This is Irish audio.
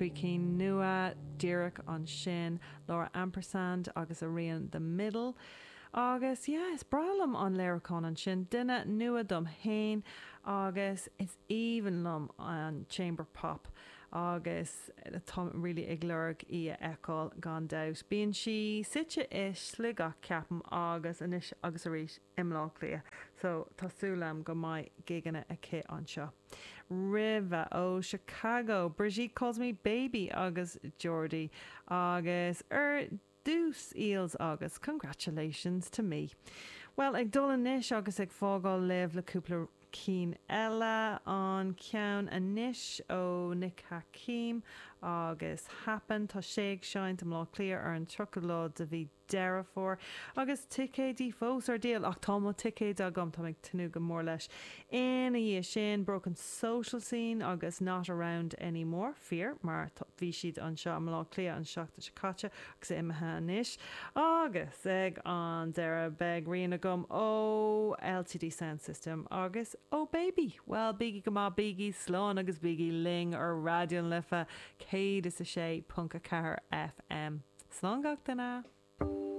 trí cí nua Deireach an sin Laura Ampersand agus a rian the middle agus is bralam an leiricán an sin duine nua dom hain agus is even lom an chamber pop agus really iglurg í eáil gan daut. Bíonn si site is le ga ceapam agus inis agus a rís imlá lia. So tásúlam go mai giganna a kit an seo. Riva ó Chicago, Brigitte calls me baby agus Geordie agus dús eels agus. Congratulations to me. Well, ag dul inis agus ag fágáil live le cúpla cín eile an ceann inis ó Nick Hakim agus happen tá séag seint am lá clear ar an trocolá de bhí deire for agus ticédí fós ar díal ach tá ticéad agam tá ag tinú go mór leis ina dhé sin broken social scene agus not around anymore fear mar bhí siad an seo am lá clia an seachta se caite agus imethe inis agus ag an deire beg riana gom ó LTD Sound System agus baby well biggie go má biggie slán agus biggie ling ar radion lifa céad is a sé punca car FM slán gach dana